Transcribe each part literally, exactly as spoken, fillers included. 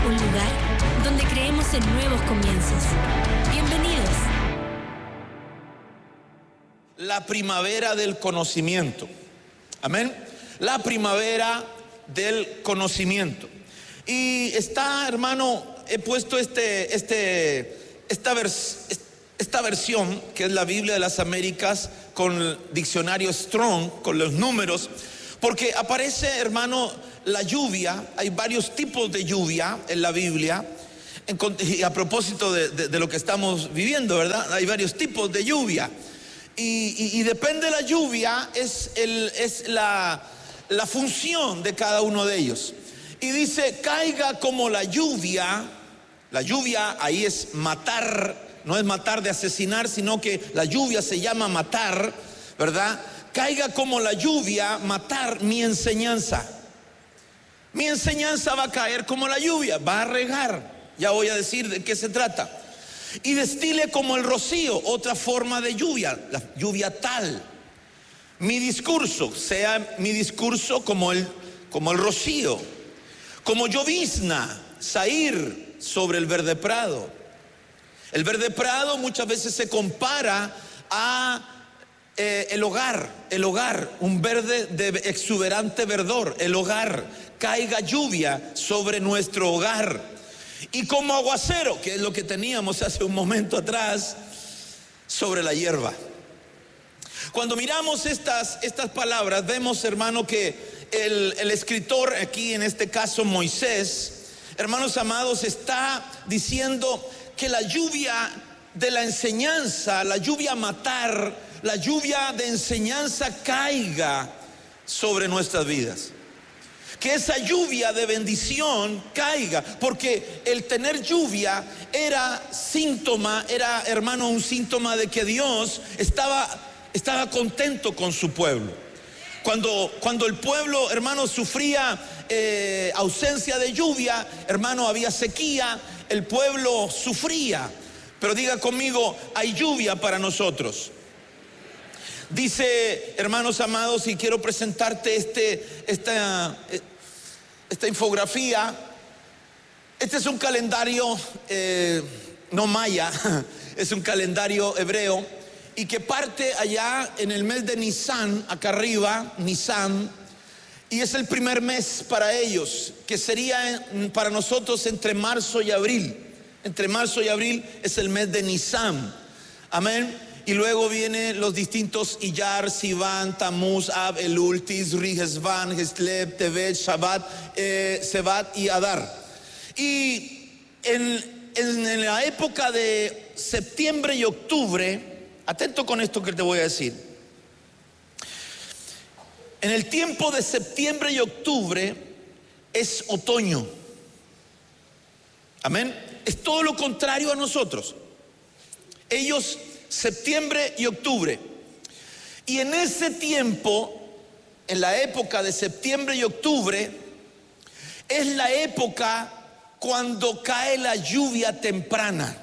un lugar donde creemos en nuevos comienzos. Bienvenidos. La primavera del conocimiento. Amén. La primavera del conocimiento. Y está, hermano, he puesto este, este, esta, vers, esta versión, que es la Biblia de las Américas, con el diccionario Strong, con los números, porque aparece, hermano, la lluvia. Hay varios tipos de lluvia en la Biblia. En, y a propósito de, de, de lo que estamos viviendo, ¿verdad? Hay varios tipos de lluvia. Y, y, y depende de la lluvia, es, el, es la, la función de cada uno de ellos. Y dice, caiga como la lluvia. La lluvia ahí es matar, no es matar de asesinar, sino que la lluvia se llama matar, ¿verdad? Caiga como la lluvia, matar mi enseñanza. Mi enseñanza va a caer como la lluvia, va a regar. Ya voy a decir de qué se trata. Y destile como el rocío, otra forma de lluvia, la lluvia tal. Mi discurso, sea mi discurso como el, como el rocío, como llovizna, sair sobre el verde prado. El verde prado muchas veces se compara a eh, el hogar, el hogar, un verde de exuberante verdor, el hogar. Caiga lluvia sobre nuestro hogar. Y como aguacero, que es lo que teníamos hace un momento atrás, sobre la hierba. Cuando miramos estas, estas palabras, vemos, hermano, que el, el escritor aquí, en este caso Moisés, hermanos amados, está diciendo que la lluvia de la enseñanza, la lluvia a matar, la lluvia de enseñanza caiga sobre nuestras vidas. Que esa lluvia de bendición caiga, porque el tener lluvia era síntoma, era, hermano, un síntoma de que Dios estaba, estaba contento con su pueblo. Cuando, cuando el pueblo, hermano, sufría eh, ausencia de lluvia, hermano, había sequía, el pueblo sufría. Pero diga conmigo, hay lluvia para nosotros. Dice, hermanos amados, y quiero presentarte este, esta, esta infografía. Este es un calendario eh, no maya, es un calendario hebreo, y que parte allá en el mes de Nisan, acá arriba, Nisan, y es el primer mes para ellos, que sería para nosotros entre marzo y abril. Entre marzo y abril es el mes de Nisan. Amén. Y luego vienen los distintos Iyar, Sivan, Tamuz, Ab, Elul, Tisri, Hesvan, Hesleb, Tevet, Shabbat, eh, Sebat y Adar. Y en, en, en la época de septiembre y octubre, atento con esto que te voy a decir. En el tiempo de septiembre y octubre es otoño. Amén. Es todo lo contrario a nosotros. Ellos, septiembre y octubre. Y en ese tiempo, en la época de septiembre y octubre, es la época cuando cae la lluvia temprana.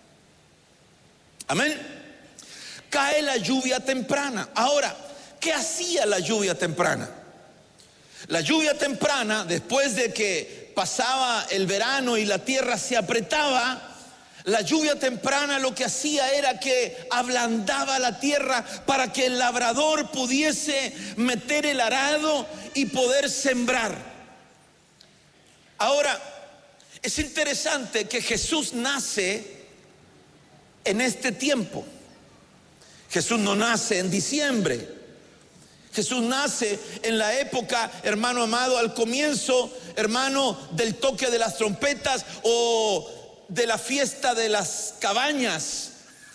Amén. Cae la lluvia temprana. Ahora, ¿qué hacía la lluvia temprana? La lluvia temprana, después de que pasaba el verano y la tierra se apretaba, la lluvia temprana lo que hacía era que ablandaba la tierra para que el labrador pudiese meter el arado y poder sembrar. Ahora, es interesante que Jesús nace en este tiempo. Jesús no nace en diciembre. Jesús nace en la época, hermano amado, al comienzo, hermano, del toque de las trompetas o de la fiesta de las cabañas.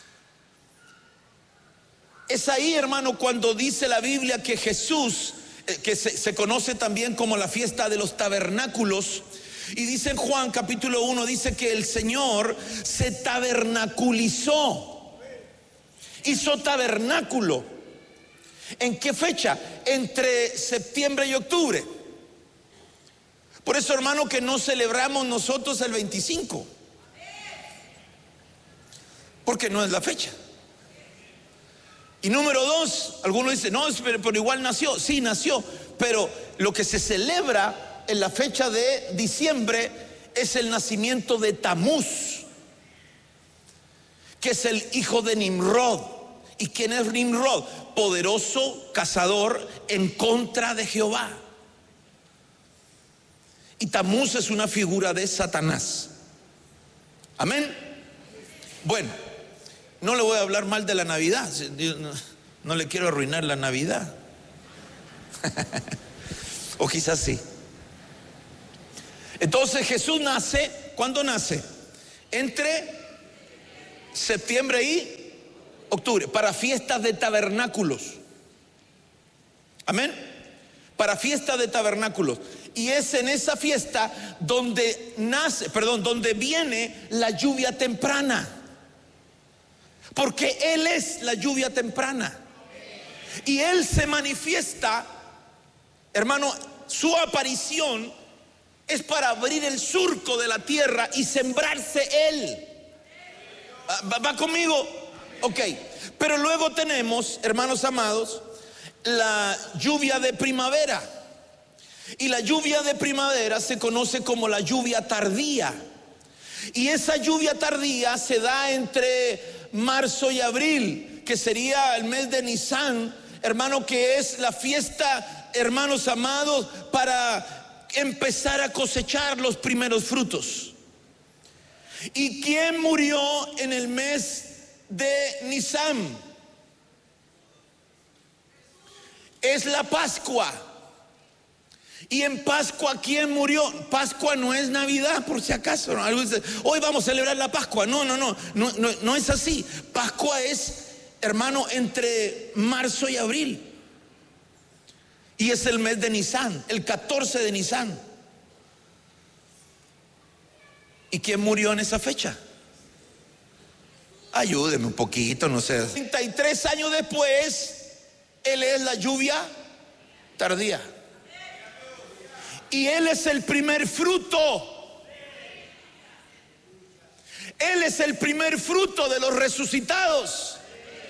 Es ahí, hermano, cuando dice la Biblia que Jesús, eh, que se, se conoce también como la fiesta de los tabernáculos, y dice en Juan capítulo uno, dice que el Señor se tabernaculizó, hizo tabernáculo. ¿En qué fecha? Entre septiembre y octubre. Por eso, hermano, que no celebramos nosotros el veinticinco, porque no es la fecha. Y número dos, algunos dicen, no, pero, pero igual nació. Sí, nació, pero lo que se celebra en la fecha de diciembre es el nacimiento de Tamuz, que es el hijo de Nimrod. ¿Y quién es Nimrod? Poderoso cazador en contra de Jehová. Y Tamuz es una figura de Satanás. Amén. Bueno, no le voy a hablar mal de la Navidad. No, no le quiero arruinar la Navidad. O quizás sí. Entonces Jesús nace, ¿cuándo nace? Entre septiembre y octubre, para fiestas de tabernáculos. Amén. Para fiestas de tabernáculos. Y es en esa fiesta donde nace, perdón, donde viene la lluvia temprana. Porque Él es la lluvia temprana. Y Él se manifiesta, hermano, su aparición es para abrir el surco de la tierra y sembrarse Él. ¿Va, va conmigo? Ok. Pero luego tenemos, hermanos amados, la lluvia de primavera. Y la lluvia de primavera se conoce como la lluvia tardía. Y esa lluvia tardía se da entre marzo y abril, que sería el mes de Nisan, hermano, que es la fiesta, hermanos amados, para empezar a cosechar los primeros frutos. ¿Y quién murió en el mes de Nisan? Es la Pascua. Y en Pascua, ¿quién murió? Pascua no es Navidad, por si acaso. Hoy vamos a celebrar la Pascua. No, no, no, no, no, no es así. Pascua es, hermano, entre marzo y abril. Y es el mes de Nisan, el catorce de Nisan. ¿Y quién murió en esa fecha? Ayúdeme un poquito, no sé. treinta y tres años después, Él es la lluvia tardía. Y Él es el primer fruto. Él es el primer fruto de los resucitados.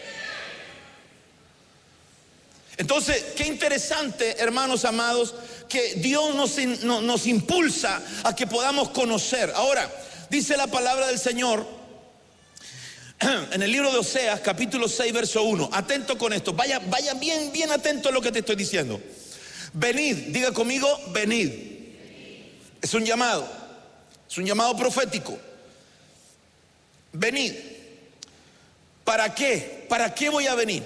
Entonces, qué interesante, hermanos amados, que Dios nos, nos, nos impulsa a que podamos conocer. Ahora, dice la palabra del Señor en el libro de Oseas, capítulo seis, verso uno. Atento con esto, vaya, vaya bien, bien atento a lo que te estoy diciendo. Venid, diga conmigo, venid. Es un llamado, es un llamado profético. Venid. ¿Para qué? ¿Para qué voy a venir?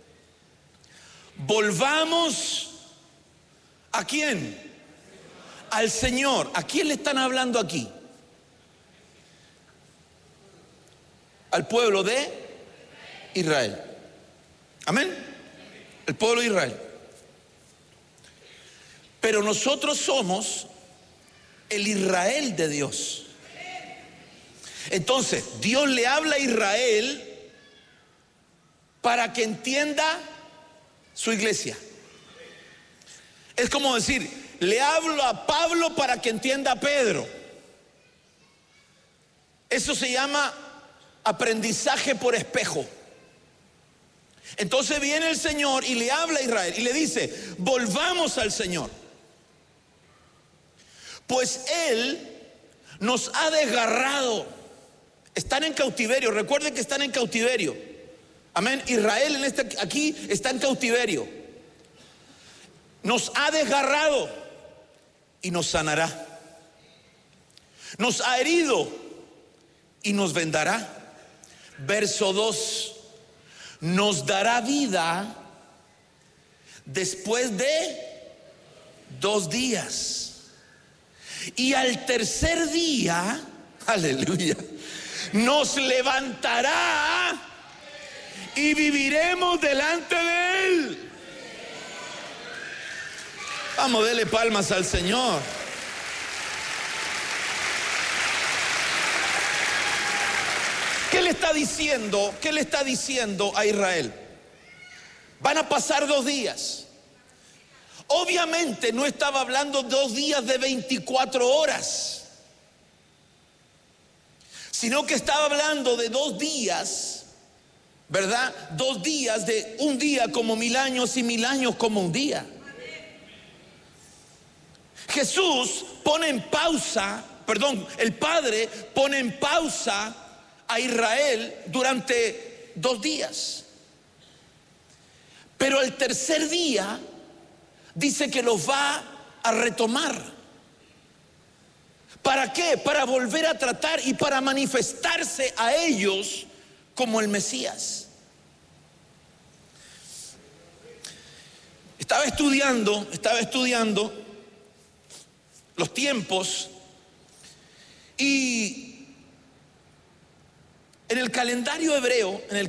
Volvamos. ¿A quién? Al Señor. ¿A quién le están hablando aquí? Al pueblo de Israel. Amén. El pueblo de Israel. Pero nosotros somos el Israel de Dios. Entonces, Dios le habla a Israel para que entienda su iglesia. Es como decir, le hablo a Pablo para que entienda a Pedro. Eso se llama aprendizaje por espejo. Entonces viene el Señor y le habla a Israel y le dice, volvamos al Señor. Pues Él nos ha desgarrado. Están en cautiverio. Recuerden que están en cautiverio. Amén. Israel en este, aquí está en cautiverio. Nos ha desgarrado y nos sanará. Nos ha herido y nos vendará. Verso dos. Nos dará vida después de dos días. Y al tercer día, aleluya, nos levantará y viviremos delante de Él. Vamos, dele palmas al Señor. ¿Qué le está diciendo? ¿Qué le está diciendo a Israel? Van a pasar dos días. Obviamente no estaba hablando dos días de veinticuatro horas, sino que estaba hablando de dos días, ¿verdad? Dos días de un día como mil años y mil años como un día. Jesús pone en pausa perdón, el Padre pone en pausa a Israel durante dos días. Pero el tercer día dice que los va a retomar. ¿Para qué? Para volver a tratar y para manifestarse a ellos como el Mesías. Estaba estudiando, estaba estudiando los tiempos y en el calendario hebreo, en el